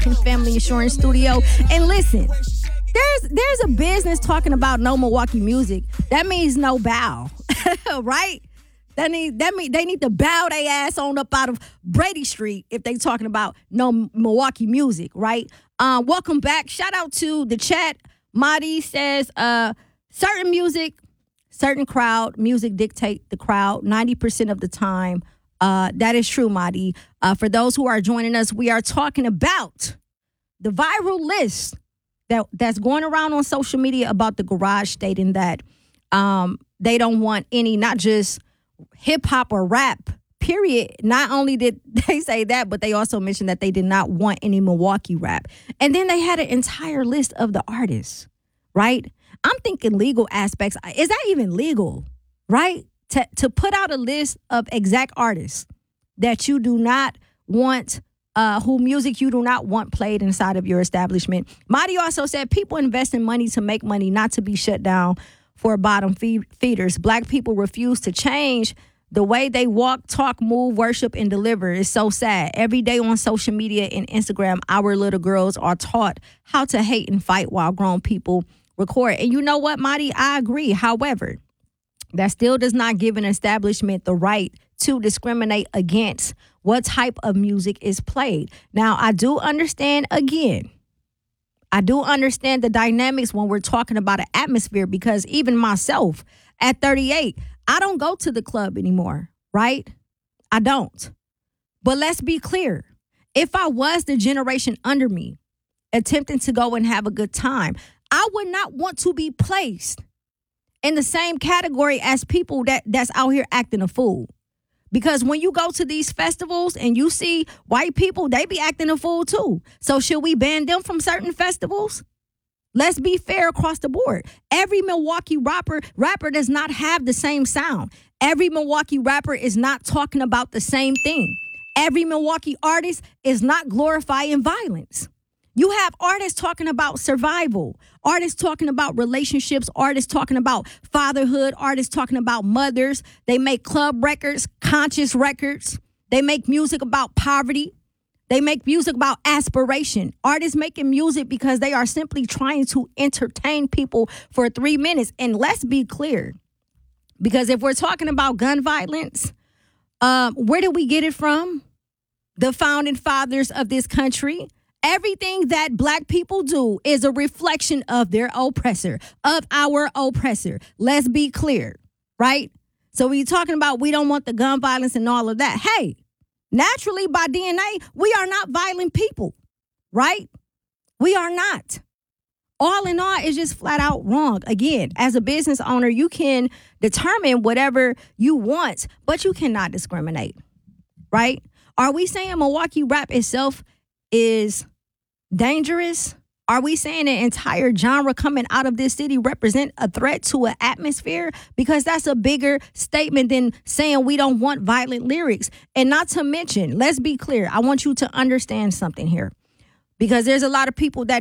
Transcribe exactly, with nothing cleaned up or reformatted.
Family Insurance Studio. And listen, there's there's a business talking about no Milwaukee music. That means no bow, right? That need that mean they need to bow their ass on up out of Brady Street if they talking about no Milwaukee music, right? Uh, welcome back. Shout out to the chat. Madi says, uh, certain music, certain crowd, music dictate the crowd ninety percent of the time. Uh, that is true, Madi. Uh, for those who are joining us, we are talking about the viral list that that's going around on social media about the Garage stating that um, they don't want any, not just hip hop or rap, period. Not only did they say that, but they also mentioned that they did not want any Milwaukee rap. And then they had an entire list of the artists, right? I'm thinking legal aspects. Is that even legal, right? To, to put out a list of exact artists that you do not want, uh, who music you do not want played inside of your establishment. Marty also said people invest in money to make money, not to be shut down for bottom feed- feeders. Black people refuse to change the way they walk, talk, move, worship, and deliver. It's so sad. Every day on social media and Instagram, our little girls are taught how to hate and fight while grown people record. And you know what, Marty? I agree. However, that still does not give an establishment the right to discriminate against what type of music is played. Now, I do understand, again, I do understand the dynamics when we're talking about an atmosphere, because even myself at thirty-eight, I don't go to the club anymore, right? I don't. But let's be clear. If I was the generation under me attempting to go and have a good time, I would not want to be placed in the same category as people that, that's out here acting a fool. Because when you go to these festivals and you see white people, they be acting a fool too. So should we ban them from certain festivals? Let's be fair across the board. Every Milwaukee rapper, rapper does not have the same sound. Every Milwaukee rapper is not talking about the same thing. Every Milwaukee artist is not glorifying violence. You have artists talking about survival, artists talking about relationships, artists talking about fatherhood, artists talking about mothers. They make club records, conscious records. They make music about poverty. They make music about aspiration. Artists making music because they are simply trying to entertain people for three minutes. And let's be clear, because if we're talking about gun violence, um, where did we get it from? The founding fathers of this country. Everything that black people do is a reflection of their oppressor, of our oppressor. Let's be clear, right? So we're talking about we don't want the gun violence and all of that. Hey, naturally, by D N A, we are not violent people, right? We are not. All in all, it's just flat out wrong. Again, as a business owner, you can determine whatever you want, but you cannot discriminate, right? Are we saying Milwaukee rap itself is dangerous? Are we saying an entire genre coming out of this city represent a threat to an atmosphere? Because that's a bigger statement than saying we don't want violent lyrics. And not to mention, let's be clear, I want you to understand something here. Because there's a lot of people that